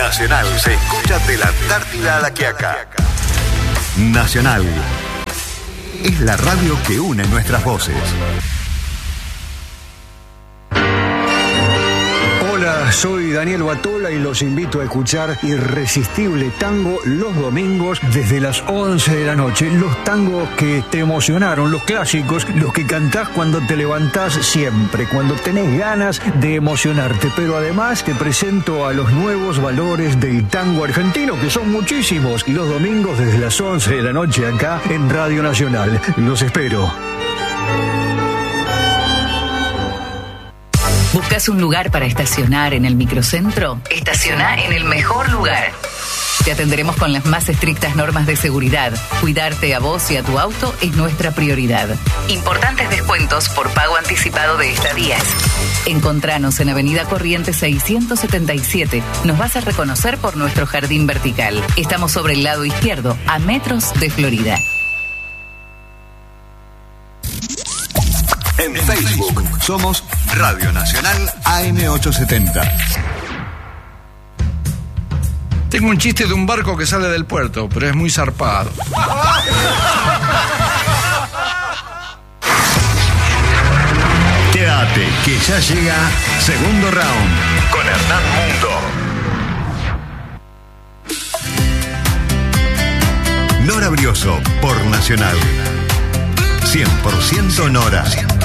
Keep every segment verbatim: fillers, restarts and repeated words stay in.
Nacional se escucha de la Antártida a la Quiaca. Nacional es la radio que une nuestras voces. Hola, soy Daniel Batola y los invito a escuchar Irresistible Tango los domingos desde las once de la noche. Los tangos que te emocionaron, los clásicos, los que cantás cuando te levantás siempre, cuando tenés ganas de emocionarte. Pero además te presento a los nuevos valores del tango argentino, que son muchísimos. Los domingos desde las once de la noche acá en Radio Nacional. Los espero. ¿Buscas un lugar para estacionar en el microcentro? Estaciona en el mejor lugar. Te atenderemos con las más estrictas normas de seguridad. Cuidarte a vos y a tu auto es nuestra prioridad. Importantes descuentos por pago anticipado de estadías. Encontranos en Avenida Corrientes seiscientos setenta y siete. Nos vas a reconocer por nuestro jardín vertical. Estamos sobre el lado izquierdo, a metros de Florida. En Facebook somos Radio Nacional A M ochocientos setenta. Tengo un chiste de un barco que sale del puerto, pero es muy zarpado. Quédate, que ya llega Segundo Round con Hernán Mundo. Nora Brioso por Nacional. cien por ciento Nora.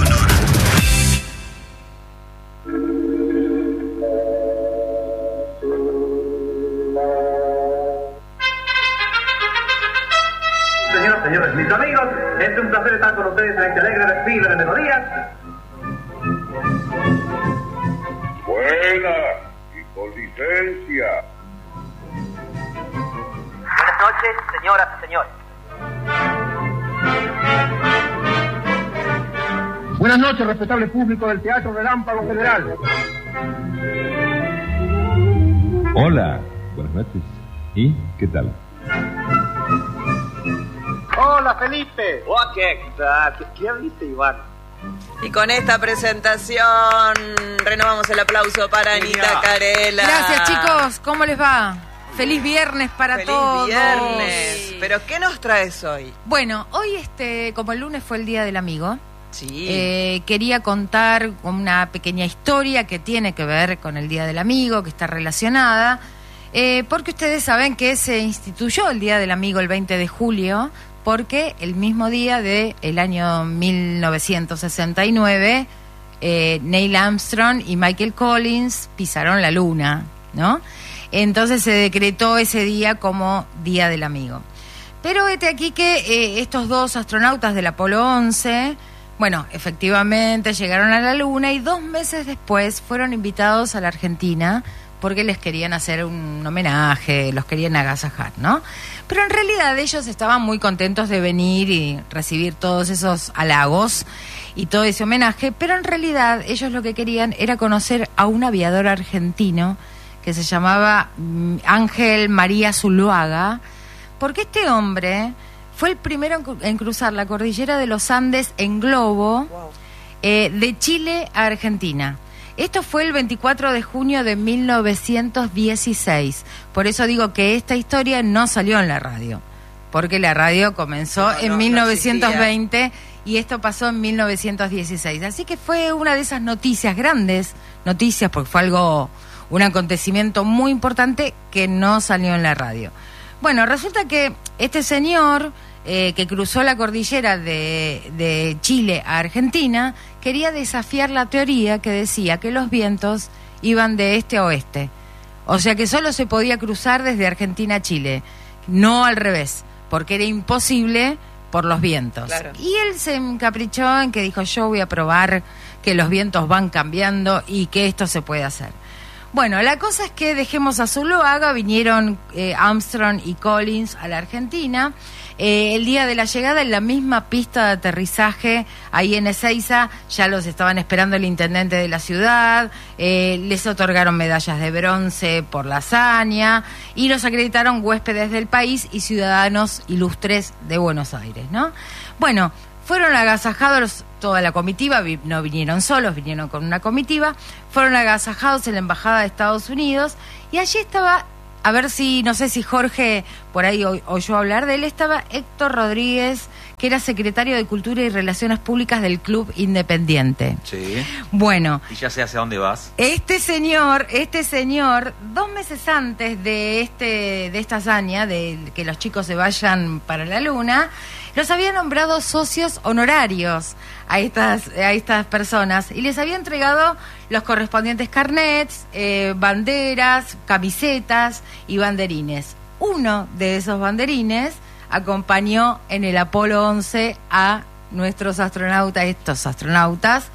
Señoras, señores, mis amigos, es un placer estar con ustedes en este alegre desfile de melodías. Buena y con licencia. Buenas noches, señoras y señores. Buenas noches, respetable público del Teatro Relámpago Federal. Hola, buenas noches. ¿Y qué tal? Hola, Felipe. ¿Qué tal? ¿Qué viste, Iván? Y con esta presentación renovamos el aplauso para Anita Carela. Gracias, chicos. ¿Cómo les va? Feliz viernes para Feliz todos. viernes. ¿Pero qué nos traes hoy? Bueno, hoy, este, como el lunes fue el Día del Amigo, sí. eh, quería contar una pequeña historia que tiene que ver con el Día del Amigo, que está relacionada, eh, porque ustedes saben que se instituyó el Día del Amigo el veinte de julio, porque el mismo día del año mil novecientos sesenta y nueve, eh, Neil Armstrong y Michael Collins pisaron la luna, ¿no? Entonces se decretó ese día como Día del Amigo. Pero vete aquí que eh, estos dos astronautas del Apolo once, bueno, efectivamente llegaron a la Luna y dos meses después fueron invitados a la Argentina porque les querían hacer un homenaje, los querían agasajar, ¿no? Pero en realidad ellos estaban muy contentos de venir y recibir todos esos halagos y todo ese homenaje, pero en realidad ellos lo que querían era conocer a un aviador argentino que se llamaba Ángel María Zuluaga, porque este hombre fue el primero en cruzar la cordillera de los Andes en globo, wow. eh, de Chile a Argentina. Esto fue el veinticuatro de junio de mil novecientos dieciséis. Por eso digo que esta historia no salió en la radio, porque la radio comenzó no, en no, mil novecientos veinte no y esto pasó en mil novecientos dieciséis. Así que fue una de esas noticias, grandes noticias, porque fue algo, un acontecimiento muy importante que no salió en la radio. Bueno, resulta que este señor eh, que cruzó la cordillera de, de Chile a Argentina quería desafiar la teoría que decía que los vientos iban de este a oeste. O sea que solo se podía cruzar desde Argentina a Chile, no al revés, porque era imposible por los vientos. Claro. Y él se encaprichó en que dijo, yo voy a probar que los vientos van cambiando y que esto se puede hacer. Bueno, la cosa es que dejemos a Zuluaga, vinieron eh, Armstrong y Collins a la Argentina. Eh, el día de la llegada, en la misma pista de aterrizaje, ahí en Ezeiza, ya los estaban esperando el intendente de la ciudad, eh, les otorgaron medallas de bronce por la hazaña y los acreditaron huéspedes del país y ciudadanos ilustres de Buenos Aires, ¿no? Bueno, fueron agasajados toda la comitiva, no vinieron solos, vinieron con una comitiva, fueron agasajados en la Embajada de Estados Unidos y allí estaba a ver si, no sé si Jorge por ahí o- oyó hablar de él, estaba Héctor Rodríguez, que era secretario de Cultura y Relaciones Públicas del Club Independiente. Sí. Bueno, Y ya sé hacia dónde vas. este señor, este señor, dos meses antes de este, de esta hazaña, de que los chicos se vayan para la luna, los había nombrado socios honorarios a estas, a estas personas y les había entregado los correspondientes carnets, eh, banderas, camisetas y banderines. Uno de esos banderines acompañó en el Apolo once a nuestros astronautas, estos astronautas,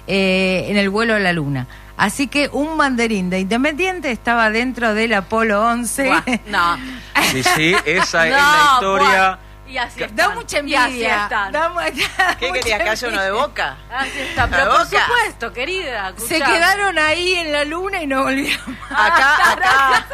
eh, en el vuelo a la luna. Así que un banderín de Independiente estaba dentro del Apolo once. Buah, no. Sí, sí, esa es No, la historia. buah. Y así Da están. mucha Y envidia. así están. Da mu- da ¿Qué mucha querías, que haya envidia. uno de Boca? Así está. ¿La Pero por Boca? supuesto, querida. Se escuchá. quedaron ahí en la luna y no volvieron más. Acá, acá.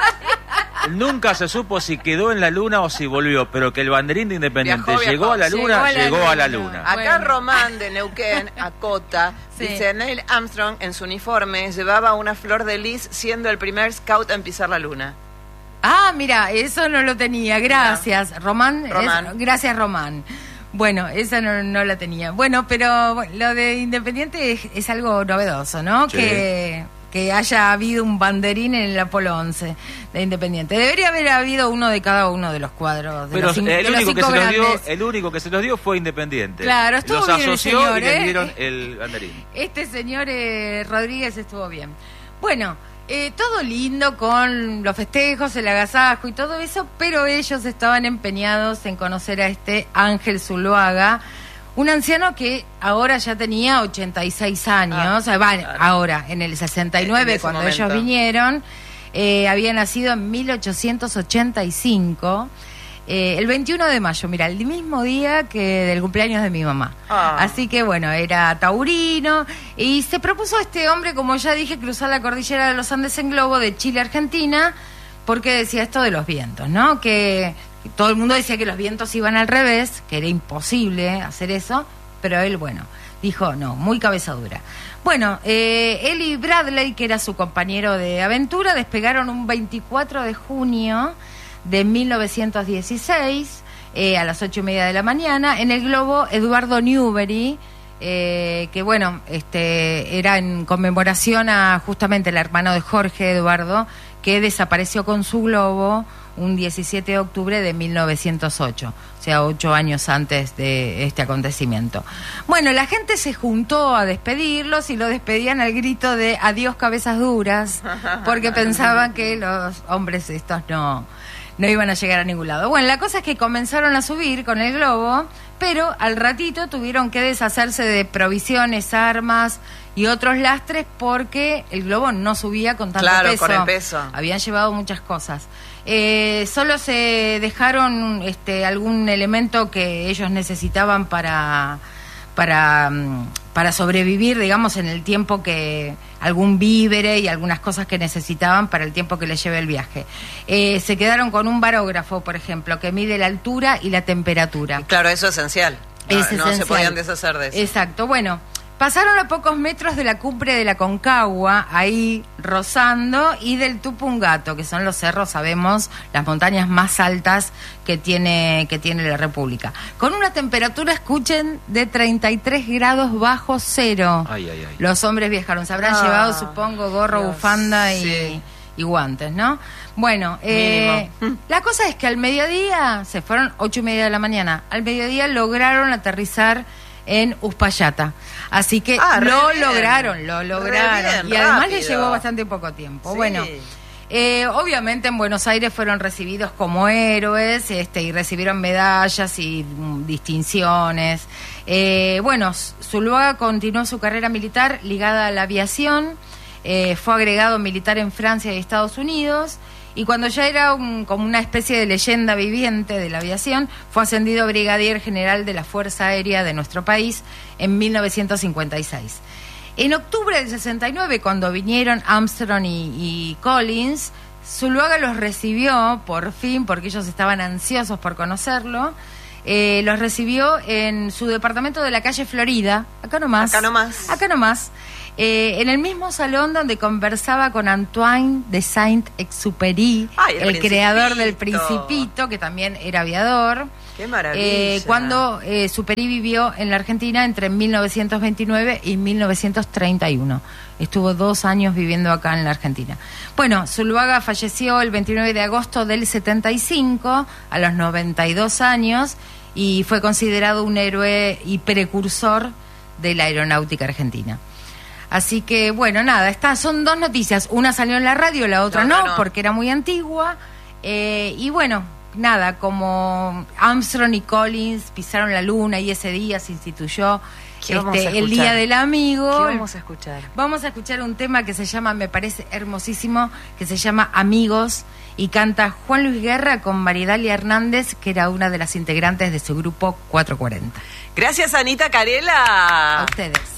Nunca se supo si quedó en la luna o si volvió, pero que el banderín de Independiente Viajó, viajó. llegó a la luna, Llegó a la llegó a la luna. luna. Acá Bueno. Román de Neuquén acota, Sí. dice, Neil Armstrong en su uniforme llevaba una flor de lis siendo el primer scout en pisar la luna. Ah, mira, eso no lo tenía. Gracias, Román. Román. es- gracias, Román. Bueno, esa no, no la tenía. Bueno, pero bueno, lo de Independiente es, es algo novedoso, ¿no? Sí. Que, que haya habido un banderín en el Apolo once de Independiente. Debería haber habido uno de cada uno de los cuadros. De Pero los, cin- el de los único que cinco se nos dio, grandes. el único que se nos dio fue Independiente. Claro, estuvo Los bien el asoció señor, y les ¿eh? dieron el banderín. Este señor eh, Rodríguez estuvo bien. Bueno, eh, todo lindo con los festejos, el agasajo y todo eso, pero ellos estaban empeñados en conocer a este Ángel Zuluaga, un anciano que ahora ya tenía ochenta y seis años, Ah, eh, va, claro. ahora, en el sesenta y nueve, En ese cuando momento. ellos vinieron, eh, había nacido en mil ochocientos ochenta y cinco. Eh, el veintiuno de mayo, mira, el mismo día que del cumpleaños de mi mamá. Ah. Así que bueno, era taurino y se propuso a este hombre, como ya dije, cruzar la cordillera de los Andes en globo de Chile a Argentina, porque decía esto de los vientos, ¿no? Que todo el mundo decía que los vientos iban al revés, que era imposible hacer eso, pero él, bueno, dijo, no, muy cabeza dura. Bueno, eh, él y Bradley, que era su compañero de aventura, despegaron un veinticuatro de junio de mil novecientos dieciséis, eh, a las ocho y media de la mañana, en el globo Eduardo Newbery, eh, que bueno, este era en conmemoración a justamente el hermano de Jorge, Eduardo, que desapareció con su globo un diecisiete de octubre de mil novecientos ocho, o sea, ocho años antes de este acontecimiento. Bueno, la gente se juntó a despedirlos y lo despedían al grito de adiós cabezas duras, porque pensaban que los hombres estos no, no iban a llegar a ningún lado. Bueno, la cosa es que comenzaron a subir con el globo, pero al ratito tuvieron que deshacerse de provisiones, armas y otros lastres porque el globo no subía con tanto Claro, peso. con el peso. Habían llevado muchas cosas. Eh, solo se dejaron este, algún elemento que ellos necesitaban para, para, mm, para sobrevivir, digamos, en el tiempo que... algún vívere y algunas cosas que necesitaban para el tiempo que les lleve el viaje. Eh, se quedaron con un barógrafo, por ejemplo, que mide la altura y la temperatura. Claro, eso es esencial. No, Es no esencial. se podían deshacer de eso. Exacto, bueno, pasaron a pocos metros de la cumbre de la Concagua, ahí rozando, y del Tupungato, que son los cerros, sabemos, las montañas más altas que tiene, que tiene la República. Con una temperatura, escuchen, de treinta y tres grados bajo cero. Ay, ay, ay. Los hombres viajaron, se habrán Ah, llevado, supongo, gorro, Dios, bufanda y, sí. y guantes, ¿no? Bueno, eh, la cosa es que al mediodía, se fueron ocho y media de la mañana, al mediodía lograron aterrizar en Uspallata. Así que Ah, re lo bien. lograron, lo lograron. bien, y además rápido. les llevó bastante poco tiempo. Sí. Bueno, eh, obviamente en Buenos Aires fueron recibidos como héroes, este, y recibieron medallas y mm, distinciones. Eh, bueno, Zuluaga continuó su carrera militar ligada a la aviación, eh, fue agregado militar en Francia y Estados Unidos, y cuando ya era un, como una especie de leyenda viviente de la aviación, fue ascendido a brigadier general de la Fuerza Aérea de nuestro país en mil novecientos cincuenta y seis. En octubre del sesenta y nueve, cuando vinieron Armstrong y, y Collins, Zuluaga los recibió, por fin, porque ellos estaban ansiosos por conocerlo, eh, los recibió en su departamento de la calle Florida, acá nomás. Acá nomás. Acá nomás. Eh, en el mismo salón donde conversaba con Antoine de Saint-Exupéry, Ay, el el creador del Principito. Principito, que también era aviador. Qué maravilla. Eh, cuando eh, Superi vivió en la Argentina entre mil novecientos veintinueve y mil novecientos treinta y uno. Estuvo dos años viviendo acá en la Argentina. Bueno, Zuluaga falleció el veintinueve de agosto del setenta y cinco, a los noventa y dos años, y fue considerado un héroe y precursor de la aeronáutica argentina. Así que, bueno, nada, estas son dos noticias. Una salió en la radio, la otra no, No, no, no. porque era muy antigua. Eh, y bueno, nada, como Armstrong y Collins pisaron la luna y ese día se instituyó ¿Qué vamos a este, el escuchar? Día del Amigo. ¿Qué vamos a escuchar? Vamos a escuchar un tema que se llama, me parece hermosísimo, que se llama Amigos, y canta Juan Luis Guerra con Maridalia Hernández, que era una de las integrantes de su grupo cuatrocientos cuarenta. Gracias, Anita Carela. A ustedes.